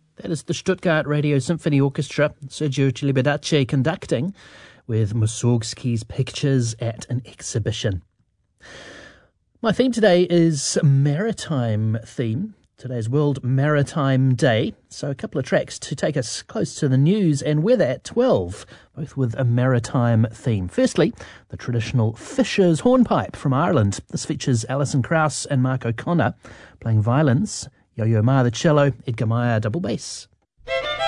That is the Stuttgart Radio Symphony Orchestra, Sergio Celibidache conducting, with Mussorgsky's pictures at an exhibition. My theme today is maritime theme. Today's World Maritime Day, so a couple of tracks to take us close to the news and weather at 12, both with a maritime theme. Firstly, the traditional Fisher's hornpipe from Ireland. This features Alison Krauss and Mark O'Connor playing violins, Yo-Yo Ma the cello, Edgar Meyer double bass.